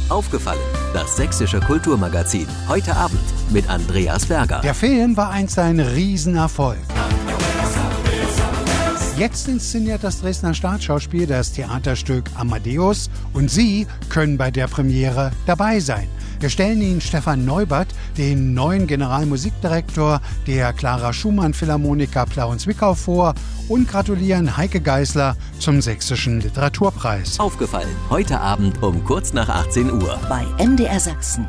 Aufgefallen. Das sächsische Kulturmagazin. Heute Abend mit Andreas Berger. Der Film war einst ein Riesenerfolg. Jetzt inszeniert das Dresdner Staatsschauspiel das Theaterstück Amadeus und Sie können bei der Premiere dabei sein. Wir stellen Ihnen Stefan Neubert, den neuen Generalmusikdirektor der Clara Schumann Philharmoniker Plauen-Zwickau vor und gratulieren Heike Geisler zum Sächsischen Literaturpreis. Aufgefallen. Heute Abend um kurz nach 18 Uhr. Bei MDR Sachsen.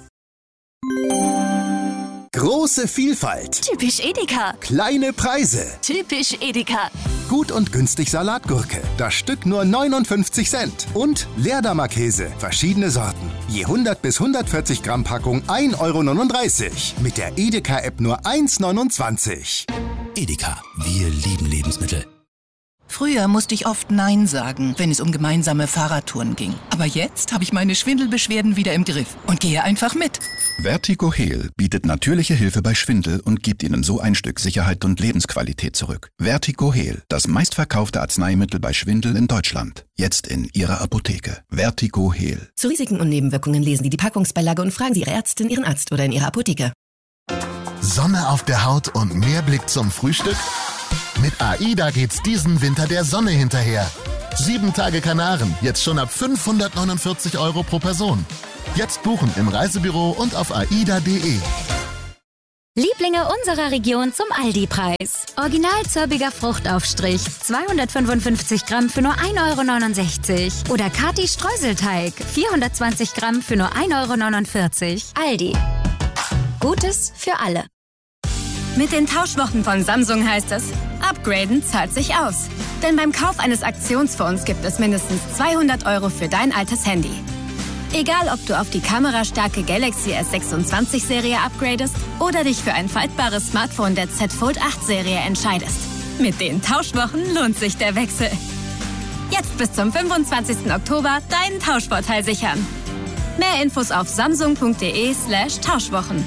Große Vielfalt. Typisch Edeka. Kleine Preise. Typisch Edeka. Gut und günstig Salatgurke. Das Stück nur 59 Cent. Und Leerdammer Käse. Verschiedene Sorten. Je 100 bis 140 Gramm Packung 1,39 Euro. Mit der Edeka-App nur 1,29 €. Edeka. Wir lieben Lebensmittel. Früher musste ich oft Nein sagen, wenn es um gemeinsame Fahrradtouren ging. Aber jetzt habe ich meine Schwindelbeschwerden wieder im Griff und gehe einfach mit. Vertigo Heal bietet natürliche Hilfe bei Schwindel und gibt Ihnen so ein Stück Sicherheit und Lebensqualität zurück. Vertigo Heal, das meistverkaufte Arzneimittel bei Schwindel in Deutschland. Jetzt in Ihrer Apotheke. Vertigo Heal. Zu Risiken und Nebenwirkungen lesen Sie die Packungsbeilage und fragen Sie Ihre Ärztin, Ihren Arzt oder in Ihrer Apotheke. Sonne auf der Haut und mehr Blick zum Frühstück? Mit AIDA geht's diesen Winter der Sonne hinterher. 7 Tage Kanaren, jetzt schon ab 549 € pro Person. Jetzt buchen im Reisebüro und auf aida.de. Lieblinge unserer Region zum Aldi-Preis. Original zörbiger Fruchtaufstrich, 255 Gramm für nur 1,69 €. Oder Kati Streuselteig, 420 Gramm für nur 1,49 €. Aldi. Gutes für alle. Mit den Tauschwochen von Samsung heißt es, upgraden zahlt sich aus. Denn beim Kauf eines Aktionsfonds gibt es mindestens 200 € für dein altes Handy. Egal, ob du auf die kamerastarke Galaxy S26-Serie upgradest oder dich für ein faltbares Smartphone der Z Fold 8-Serie entscheidest. Mit den Tauschwochen lohnt sich der Wechsel. Jetzt bis zum 25. Oktober deinen Tauschvorteil sichern. Mehr Infos auf samsung.de/Tauschwochen.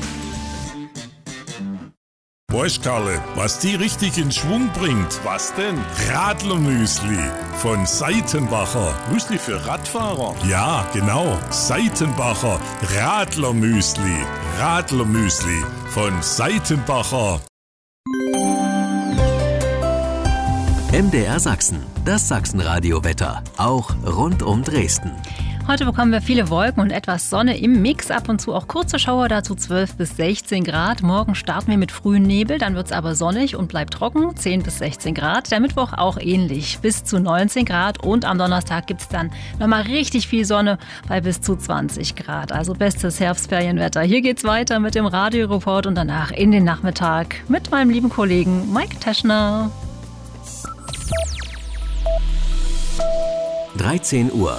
Weißt Karle, was die richtig in Schwung bringt? Was denn? Radlermüsli von Seitenbacher. Müsli für Radfahrer? Ja, genau. Seitenbacher Radlermüsli. Radlermüsli von Seitenbacher. MDR Sachsen. Das Sachsenradio-Wetter. Auch rund um Dresden. Heute bekommen wir viele Wolken und etwas Sonne im Mix, ab und zu auch kurze Schauer, dazu 12 bis 16 Grad. Morgen starten wir mit frühen Nebel, dann wird es aber sonnig und bleibt trocken, 10 bis 16 Grad. Der Mittwoch auch ähnlich, bis zu 19 Grad und am Donnerstag gibt es dann nochmal richtig viel Sonne bei bis zu 20 Grad. Also bestes Herbstferienwetter. Hier geht's weiter mit dem Radioreport und danach in den Nachmittag mit meinem lieben Kollegen Mike Teschner. 13 Uhr.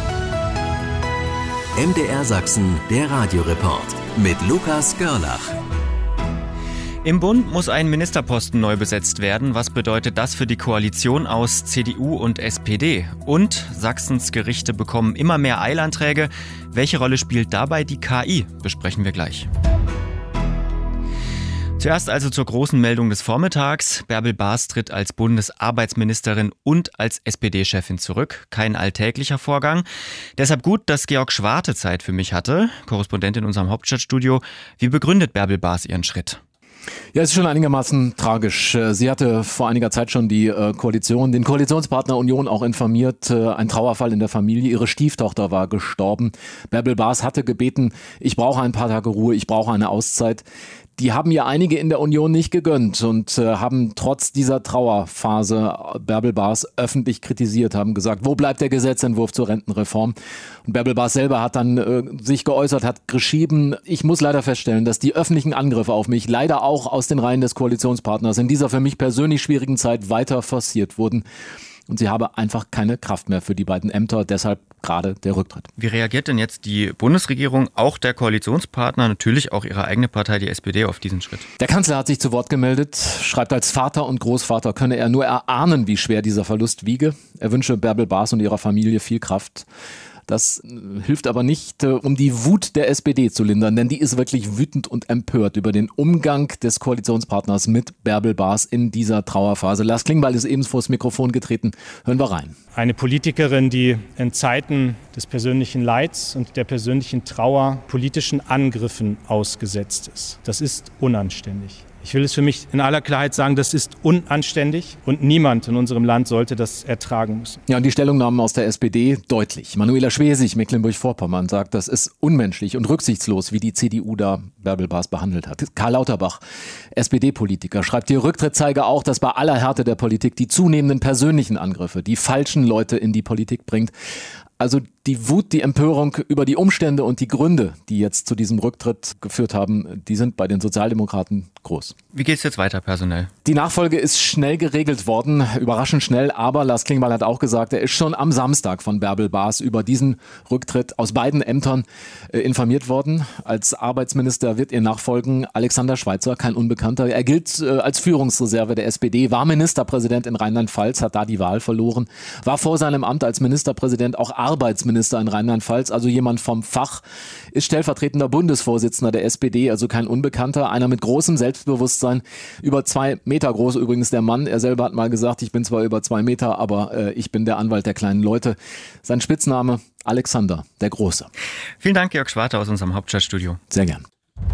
MDR Sachsen, der Radioreport mit Lukas Görlach. Im Bund muss ein Ministerposten neu besetzt werden. Was bedeutet das für die Koalition aus CDU und SPD? Und Sachsens Gerichte bekommen immer mehr Eilanträge. Welche Rolle spielt dabei die KI? Besprechen wir gleich. Zuerst also zur großen Meldung des Vormittags. Bärbel Baas tritt als Bundesarbeitsministerin und als SPD-Chefin zurück. Kein alltäglicher Vorgang. Deshalb gut, dass Georg Schwarte Zeit für mich hatte, Korrespondent in unserem Hauptstadtstudio. Wie begründet Bärbel Baas ihren Schritt? Ja, es ist schon einigermaßen tragisch. Sie hatte vor einiger Zeit schon die Koalition, den Koalitionspartner Union auch informiert. Ein Trauerfall in der Familie. Ihre Stieftochter war gestorben. Bärbel Baas hatte gebeten, ich brauche ein paar Tage Ruhe, ich brauche eine Auszeit. Die haben ja einige in der Union nicht gegönnt und haben trotz dieser Trauerphase Bärbel Baas öffentlich kritisiert, haben gesagt, wo bleibt der Gesetzentwurf zur Rentenreform? Und Bärbel Baas selber hat dann sich geäußert, hat geschrieben, ich muss leider feststellen, dass die öffentlichen Angriffe auf mich leider auch aus den Reihen des Koalitionspartners in dieser für mich persönlich schwierigen Zeit weiter forciert wurden. Und sie habe einfach keine Kraft mehr für die beiden Ämter, deshalb gerade der Rücktritt. Wie reagiert denn jetzt die Bundesregierung, auch der Koalitionspartner, natürlich auch ihre eigene Partei, die SPD, auf diesen Schritt? Der Kanzler hat sich zu Wort gemeldet, schreibt, als Vater und Großvater könne er nur erahnen, wie schwer dieser Verlust wiege. Er wünsche Bärbel Baas und ihrer Familie viel Kraft. Das hilft aber nicht, um die Wut der SPD zu lindern, denn die ist wirklich wütend und empört über den Umgang des Koalitionspartners mit Bärbel Baas in dieser Trauerphase. Lars Klingbeil ist ebenso vors Mikrofon getreten. Hören wir rein. Eine Politikerin, die in Zeiten des persönlichen Leids und der persönlichen Trauer politischen Angriffen ausgesetzt ist. Das ist unanständig. Ich will es für mich in aller Klarheit sagen, das ist unanständig und niemand in unserem Land sollte das ertragen müssen. Ja, und die Stellungnahmen aus der SPD deutlich. Manuela Schwesig, Mecklenburg-Vorpommern, sagt, das ist unmenschlich und rücksichtslos, wie die CDU da Bärbel Baas behandelt hat. Karl Lauterbach, SPD-Politiker, schreibt, die Rücktritt zeige auch, dass bei aller Härte der Politik die zunehmenden persönlichen Angriffe die falschen Leute in die Politik bringt. Also die Wut, die Empörung über die Umstände und die Gründe, die jetzt zu diesem Rücktritt geführt haben, die sind bei den Sozialdemokraten groß. Wie geht's jetzt weiter personell? Die Nachfolge ist schnell geregelt worden, überraschend schnell, aber Lars Klingbeil hat auch gesagt, er ist schon am Samstag von Bärbel Baas über diesen Rücktritt aus beiden Ämtern informiert worden. Als Arbeitsminister wird ihr nachfolgen Alexander Schweitzer, kein Unbekannter. Er gilt als Führungsreserve der SPD, war Ministerpräsident in Rheinland-Pfalz, hat da die Wahl verloren, war vor seinem Amt als Ministerpräsident auch Arbeitsminister in Rheinland-Pfalz, also jemand vom Fach, ist stellvertretender Bundesvorsitzender der SPD, also kein Unbekannter, einer mit großem Selbstbewusstsein, über 2 Meter groß übrigens der Mann. Er selber hat mal gesagt, ich bin zwar über 2 Meter, aber ich bin der Anwalt der kleinen Leute. Sein Spitzname Alexander der Große. Vielen Dank, Georg Schwarte aus unserem Hauptstadtstudio. Sehr gern.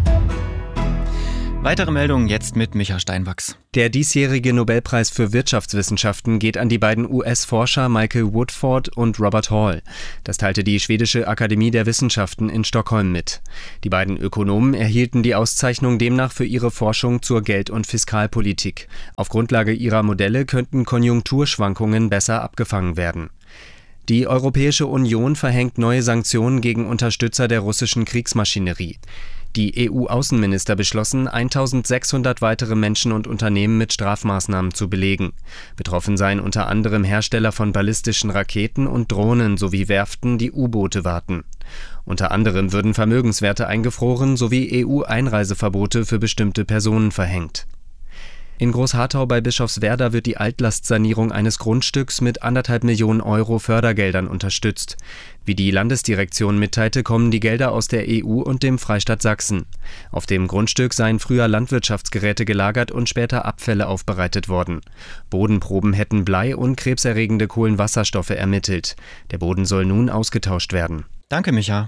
Weitere Meldungen jetzt mit Micha Steinwachs. Der diesjährige Nobelpreis für Wirtschaftswissenschaften geht an die beiden US-Forscher Michael Woodford und Robert Hall. Das teilte die Schwedische Akademie der Wissenschaften in Stockholm mit. Die beiden Ökonomen erhielten die Auszeichnung demnach für ihre Forschung zur Geld- und Fiskalpolitik. Auf Grundlage ihrer Modelle könnten Konjunkturschwankungen besser abgefangen werden. Die Europäische Union verhängt neue Sanktionen gegen Unterstützer der russischen Kriegsmaschinerie. Die EU-Außenminister beschlossen, 1600 weitere Menschen und Unternehmen mit Strafmaßnahmen zu belegen. Betroffen seien unter anderem Hersteller von ballistischen Raketen und Drohnen sowie Werften, die U-Boote warten. Unter anderem würden Vermögenswerte eingefroren sowie EU-Einreiseverbote für bestimmte Personen verhängt. In Großharthau bei Bischofswerda wird die Altlastsanierung eines Grundstücks mit 1,5 Millionen Euro Fördergeldern unterstützt. Wie die Landesdirektion mitteilte, kommen die Gelder aus der EU und dem Freistaat Sachsen. Auf dem Grundstück seien früher Landwirtschaftsgeräte gelagert und später Abfälle aufbereitet worden. Bodenproben hätten Blei und krebserregende Kohlenwasserstoffe ermittelt. Der Boden soll nun ausgetauscht werden. Danke, Micha.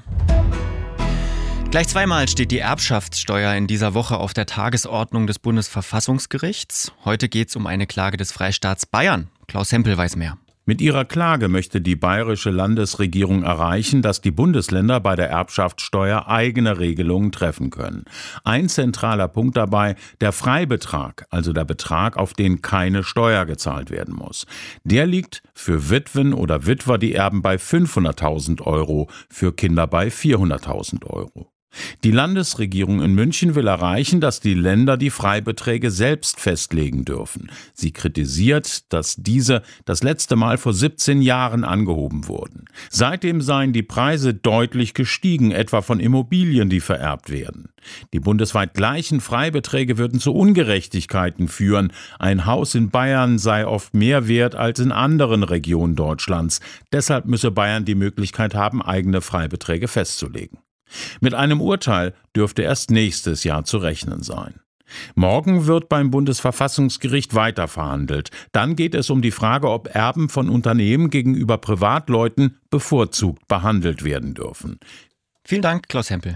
Gleich zweimal steht die Erbschaftssteuer in dieser Woche auf der Tagesordnung des Bundesverfassungsgerichts. Heute geht es um eine Klage des Freistaats Bayern. Klaus Hempel weiß mehr. Mit ihrer Klage möchte die bayerische Landesregierung erreichen, dass die Bundesländer bei der Erbschaftssteuer eigene Regelungen treffen können. Ein zentraler Punkt dabei, der Freibetrag, also der Betrag, auf den keine Steuer gezahlt werden muss. Der liegt für Witwen oder Witwer, die erben, bei 500.000 Euro, für Kinder bei 400.000 Euro. Die Landesregierung in München will erreichen, dass die Länder die Freibeträge selbst festlegen dürfen. Sie kritisiert, dass diese das letzte Mal vor 17 Jahren angehoben wurden. Seitdem seien die Preise deutlich gestiegen, etwa von Immobilien, die vererbt werden. Die bundesweit gleichen Freibeträge würden zu Ungerechtigkeiten führen. Ein Haus in Bayern sei oft mehr wert als in anderen Regionen Deutschlands. Deshalb müsse Bayern die Möglichkeit haben, eigene Freibeträge festzulegen. Mit einem Urteil dürfte erst nächstes Jahr zu rechnen sein. Morgen wird beim Bundesverfassungsgericht weiter verhandelt. Dann geht es um die Frage, ob Erben von Unternehmen gegenüber Privatleuten bevorzugt behandelt werden dürfen. Vielen Dank, Klaus Hempel.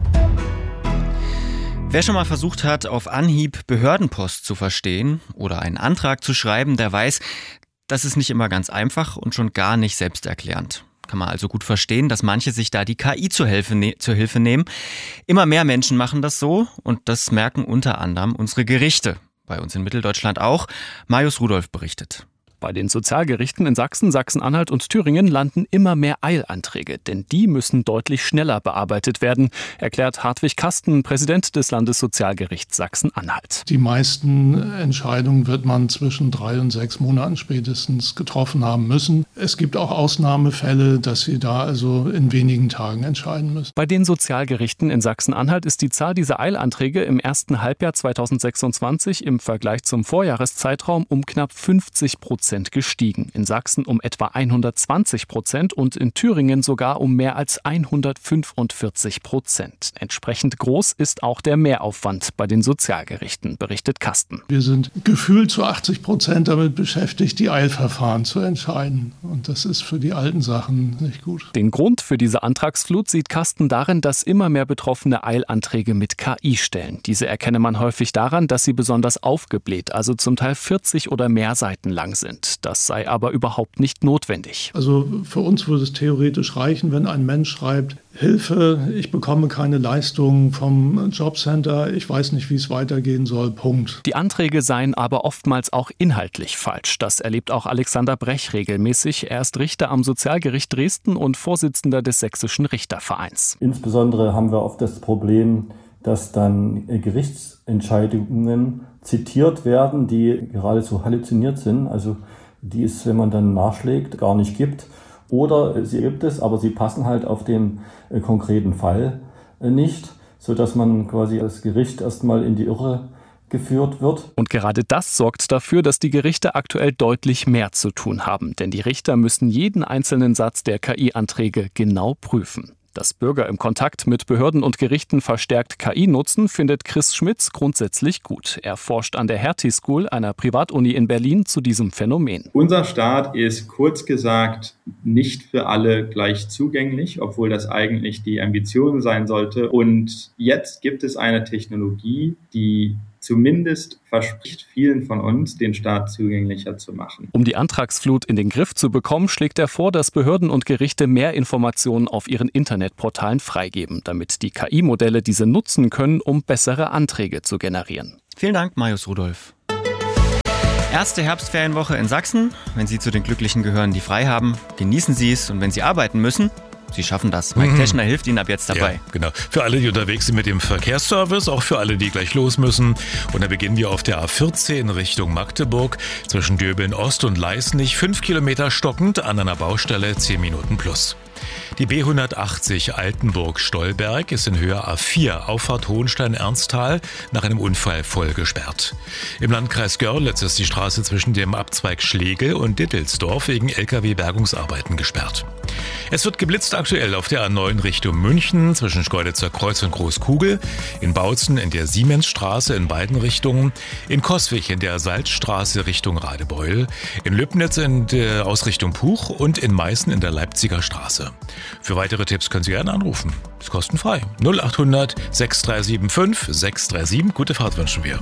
Wer schon mal versucht hat, auf Anhieb Behördenpost zu verstehen oder einen Antrag zu schreiben, der weiß, das ist nicht immer ganz einfach und schon gar nicht selbsterklärend. Kann man also gut verstehen, dass manche sich da die KI zur Hilfe nehmen. Immer mehr Menschen machen das so und das merken unter anderem unsere Gerichte. Bei uns in Mitteldeutschland auch. Marius Rudolph berichtet. Bei den Sozialgerichten in Sachsen, Sachsen-Anhalt und Thüringen landen immer mehr Eilanträge, denn die müssen deutlich schneller bearbeitet werden, erklärt Hartwig Kasten, Präsident des Landessozialgerichts Sachsen-Anhalt. Die meisten Entscheidungen wird man zwischen 3 und 6 Monaten spätestens getroffen haben müssen. Es gibt auch Ausnahmefälle, dass Sie da also in wenigen Tagen entscheiden müssen. Bei den Sozialgerichten in Sachsen-Anhalt ist die Zahl dieser Eilanträge im ersten Halbjahr 2026 im Vergleich zum Vorjahreszeitraum um knapp 50% Prozent gestiegen. In Sachsen um etwa 120% und in Thüringen sogar um mehr als 145%. Entsprechend groß ist auch der Mehraufwand bei den Sozialgerichten, berichtet Kasten. Wir sind gefühlt zu 80% damit beschäftigt, die Eilverfahren zu entscheiden. Und das ist für die alten Sachen nicht gut. Den Grund für diese Antragsflut sieht Kasten darin, dass immer mehr Betroffene Eilanträge mit KI stellen. Diese erkenne man häufig daran, dass sie besonders aufgebläht, also zum Teil 40 oder mehr Seiten lang sind. Das sei aber überhaupt nicht notwendig. Also für uns würde es theoretisch reichen, wenn ein Mensch schreibt: Hilfe, ich bekomme keine Leistung vom Jobcenter, ich weiß nicht, wie es weitergehen soll, Punkt. Die Anträge seien aber oftmals auch inhaltlich falsch. Das erlebt auch Alexander Brech regelmäßig. Er ist Richter am Sozialgericht Dresden und Vorsitzender des Sächsischen Richtervereins. Insbesondere haben wir oft das Problem, dass dann Gerichtsentscheidungen zitiert werden, die geradezu halluziniert sind, also die es, wenn man dann nachschlägt, gar nicht gibt. Oder sie gibt es, aber sie passen halt auf den konkreten Fall nicht, sodass man quasi als Gericht erstmal in die Irre geführt wird. Und gerade das sorgt dafür, dass die Gerichte aktuell deutlich mehr zu tun haben. Denn die Richter müssen jeden einzelnen Satz der KI-Anträge genau prüfen. Dass Bürger im Kontakt mit Behörden und Gerichten verstärkt KI nutzen, findet Chris Schmitz grundsätzlich gut. Er forscht an der Hertie School, einer Privatuni in Berlin, zu diesem Phänomen. Unser Staat ist kurz gesagt nicht für alle gleich zugänglich, obwohl das eigentlich die Ambition sein sollte. Und jetzt gibt es eine Technologie, die zumindest verspricht vielen von uns, den Staat zugänglicher zu machen. Um die Antragsflut in den Griff zu bekommen, schlägt er vor, dass Behörden und Gerichte mehr Informationen auf ihren Internetportalen freigeben, damit die KI-Modelle diese nutzen können, um bessere Anträge zu generieren. Vielen Dank, Marius Rudolph. Erste Herbstferienwoche in Sachsen. Wenn Sie zu den Glücklichen gehören, die frei haben, genießen Sie es. Und wenn Sie arbeiten müssen, Sie schaffen das. Mike Teschner hilft Ihnen ab jetzt dabei. Ja, genau. Für alle, die unterwegs sind mit dem Verkehrsservice, auch für alle, die gleich los müssen. Und da beginnen wir auf der A14 Richtung Magdeburg, zwischen Döbeln Ost und Leißnich, 5 Kilometer stockend, an einer Baustelle 10 Minuten plus. Die B180 Altenburg-Stolberg ist in Höhe A4, Auffahrt Hohenstein-Ernsthal, nach einem Unfall voll gesperrt. Im Landkreis Görlitz ist die Straße zwischen dem Abzweig Schlegel und Dittelsdorf wegen Lkw-Bergungsarbeiten gesperrt. Es wird geblitzt aktuell auf der A9 Richtung München, zwischen Schkeuditzer Kreuz und Großkugel, in Bautzen in der Siemensstraße in beiden Richtungen, in Coswig in der Salzstraße Richtung Radebeul, in Lübnitz in der Ausrichtung Puch und in Meißen in der Leipziger Straße. Für weitere Tipps können Sie gerne anrufen. Ist kostenfrei. 0800 6375 637. Gute Fahrt wünschen wir.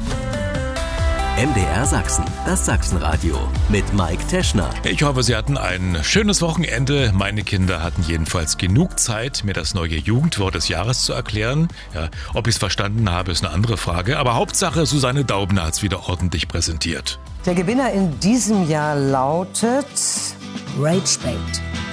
MDR Sachsen, das Sachsenradio mit Mike Teschner. Ich hoffe, Sie hatten ein schönes Wochenende. Meine Kinder hatten jedenfalls genug Zeit, mir das neue Jugendwort des Jahres zu erklären. Ja, ob ich es verstanden habe, ist eine andere Frage. Aber Hauptsache, Susanne Daubner hat es wieder ordentlich präsentiert. Der Gewinner in diesem Jahr lautet Rage Bait.